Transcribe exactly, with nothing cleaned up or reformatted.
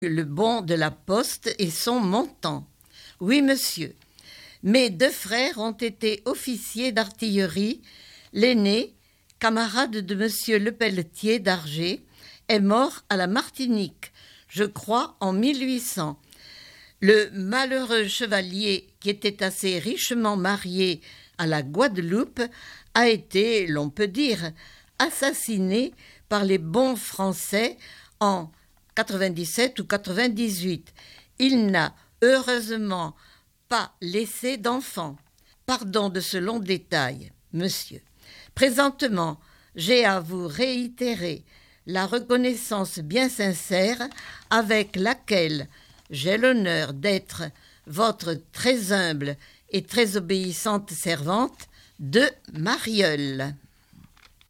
le bon de la poste et son montant. Oui, monsieur. Mes deux frères ont été officiers d'artillerie. L'aîné, camarade de monsieur Lepelletier d'Arger, est mort à la Martinique, je crois en mille huit cents. Le malheureux chevalier, qui était assez richement marié à la Guadeloupe, a été, l'on peut dire, assassiné par les bons Français en quatre-vingt-dix-sept ou quatre-vingt-dix-huit. Il n'a heureusement pas laissé d'enfants. Pardon de ce long détail, monsieur. Présentement, j'ai à vous réitérer la reconnaissance bien sincère avec laquelle j'ai l'honneur d'être votre très humble et très obéissante servante de Marieule.